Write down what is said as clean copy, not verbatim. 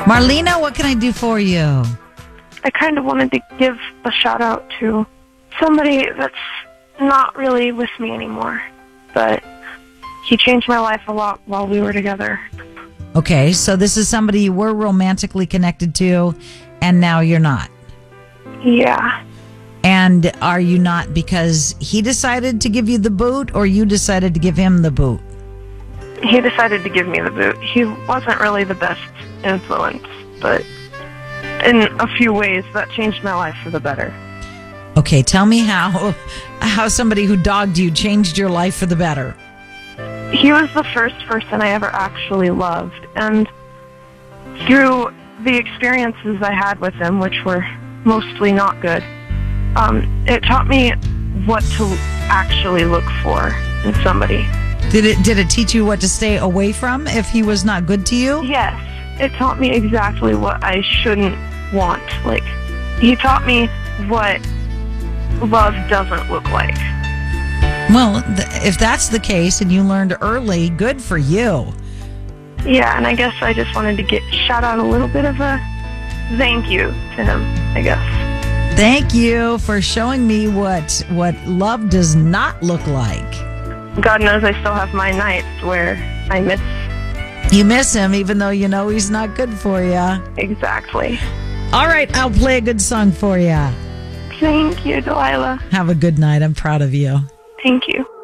Marlena, what can I do for you? I kind of wanted to give a shout out to somebody that's not really with me anymore, but he changed my life a lot while we were together. Okay, so this is somebody you were romantically connected to, and now you're not. Yeah. And are you not because he decided to give you the boot, or you decided to give him the boot? He decided to give me the boot. He wasn't really the best influence, but in a few ways that changed my life for the better. Okay, tell me how somebody who dogged you changed your life for the better. He was the first person I ever actually loved, and through the experiences I had with him, which were mostly not good, it taught me what to actually look for in somebody. Did it teach you what to stay away from if he was not good to you? Yes, it taught me exactly what I shouldn't want. Like, he taught me what love doesn't look like. Well, if that's the case and you learned early, good for you. Yeah, and I guess I just wanted to shout out a little bit of a thank you to him, I guess. Thank you for showing me what love does not look like. God knows I still have my nights where I miss. You miss him even though you know he's not good for you. Exactly. All right, I'll play a good song for you. Thank you, Delilah. Have a good night. I'm proud of you. Thank you.